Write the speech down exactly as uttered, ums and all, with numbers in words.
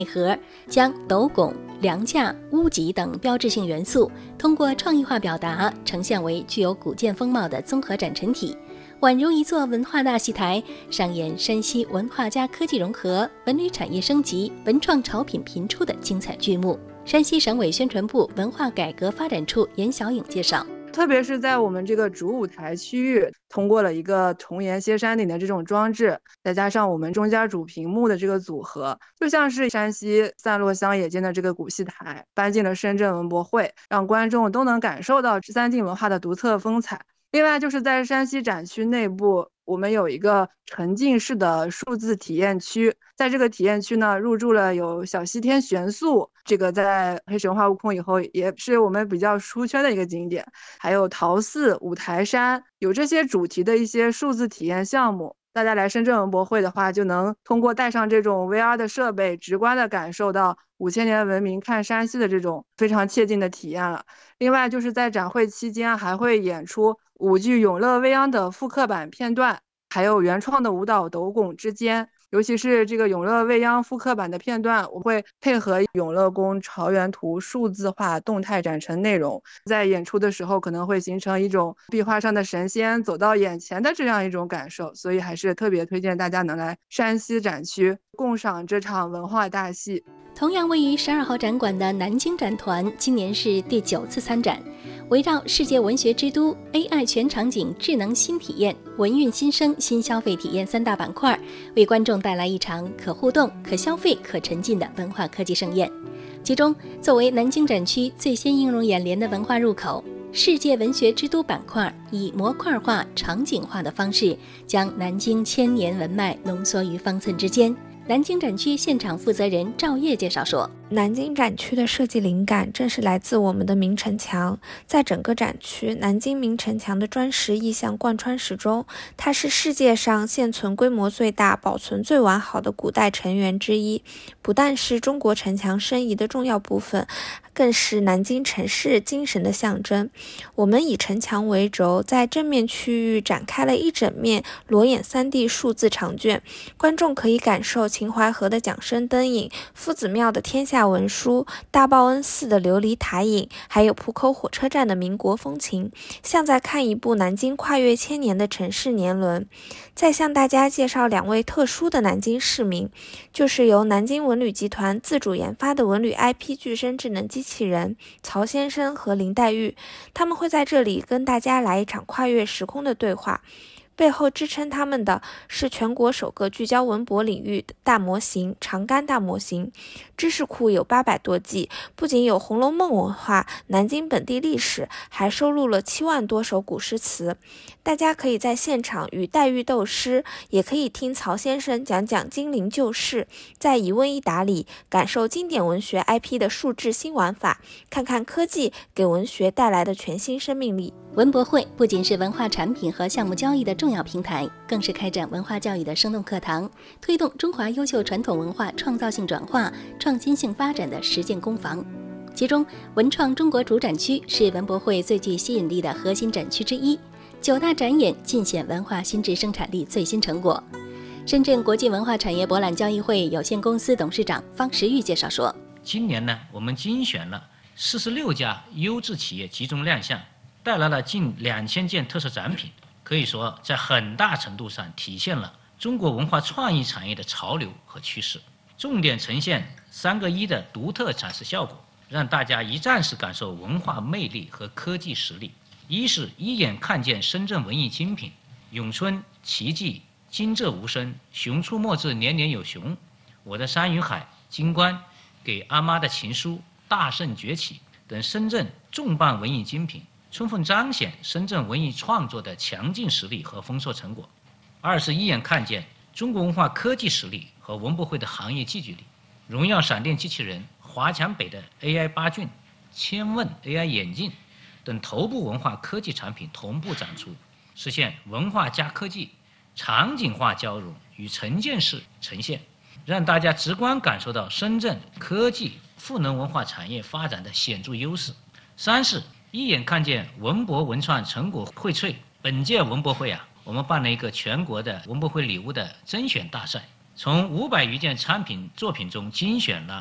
内核，将斗拱、梁架、屋脊等标志性元素通过创意化表达呈现为具有古建风貌的综合展陈体，宛如一座文化大戏台，上演山西文化加科技融合、文旅产业升级、文创潮品频出的精彩剧目。山西省委宣传部文化改革发展处严小颖介绍， 特别是在我们这个主舞台区域，通过了一个重檐歇山顶的这种装置，再加上我们中间主屏幕的这个组合，就像是山西散落乡野间的这个古戏台搬进了深圳文博会，让观众都能感受到三晋文化的独特风采。另外就是在山西展区内部，我们有一个沉浸式的数字体验区，在这个体验区呢，入驻了有小西天玄宿，这个在黑神话悟空以后也是我们比较出圈的一个景点，还有陶寺、五台山，有这些主题的一些数字体验项目。大家来深圳文博会的话，就能通过带上这种 V R 的设备，直观的感受到五千年文明看山西的这种非常切近的体验了。另外就是在展会期间还会演出舞剧《永乐未央》的复刻版片段，还有原创的舞蹈《斗拱之间》，尤其是这个《永乐未央》复刻版的片段，我会配合永乐宫朝元图数字化动态展陈内容，在演出的时候可能会形成一种壁画上的神仙走到眼前的这样一种感受，所以还是特别推荐大家能来山西展区共赏这场文化大戏。 同样位于十二号展馆的南京展团今年是第九次参展，围绕世界文学之都、A I 全场景智能新体验、文运新生新消费体验三大板块，为观众带来一场可互动、可消费、可沉浸的文化科技盛宴。其中，作为南京展区最先映入眼帘的文化入口，世界文学之都板块以模块化、场景化的方式，将南京千年文脉浓缩于方寸之间。南京展区现场负责人赵烨介绍说， 南京展区的设计灵感正是来自我们的明城墙，在整个展区，南京明城墙的砖石意象贯穿始终，它是世界上现存规模最大、保存最完好的古代城垣之一，不但是中国城墙申遗的重要部分，更是南京城市精神的象征。我们以城墙为轴，在正面区域展开了一整面裸眼 三 D 数字长卷，观众可以感受秦淮河的桨声灯影、夫子庙的天下文书、大报恩寺的琉璃塔影，还有浦口火车站的民国风情，像在看一部南京跨越千年的城市年轮。再向大家介绍两位特殊的南京市民，就是由南京文旅集团自主研发的文旅 I P 具身智能机器人曹先生和林黛玉，他们会在这里跟大家来一场跨越时空的对话。背后支撑他们的是全国首个聚焦文博领域的大模型长干大模型，知识库有八百多 G， 不仅有《红楼梦》文化、南京本地历史，还收录了七万多首古诗词。大家可以在现场与黛玉斗诗，也可以听曹先生讲讲精灵旧事，在一问一答里感受经典文学 I P 的数字新玩法，看看科技给文学带来的全新生命力。 文博会不仅是文化产品和项目交易的重要平台，更是开展文化教育的生动课堂，推动中华优秀传统文化创造性转化、创新性发展的实践攻防。其中，文创中国主展区是文博会最具吸引力的核心展区之一，九大展演尽显文化新质生产力最新成果。深圳国际文化产业博览交易会有限公司董事长方时玉介绍说， 今年呢，我们精选了四十六家优质企业集中亮相，带来了近两千件特色展品，可以说在很大程度上体现了中国文化创意产业的潮流和趋势，重点呈现三个一的独特展示效果，让大家一站式感受文化魅力和科技实力。一是一眼看见深圳文艺精品，咏春、奇迹、惊蛰无声、熊出没至年年有熊、我的山与海、金冠、给阿妈的情书、大圣崛起等深圳重磅文艺精品，充分彰显深圳文艺创作的强劲实力和丰硕成果。二是一眼看见中国文化科技实力和文博会的行业聚集力，荣耀闪电机器人、华强北的 A I 八骏、千问 A I 眼镜等头部文化科技产品同步展出，实现文化加科技、场景化交融与沉浸式呈现，让大家直观感受到深圳科技赋能文化产业发展的显著优势。三是一眼看见文博文创成果荟萃。本届文博会啊，我们办了一个全国的文博会礼物的甄选大赛， 从五百余件产品作品中精选了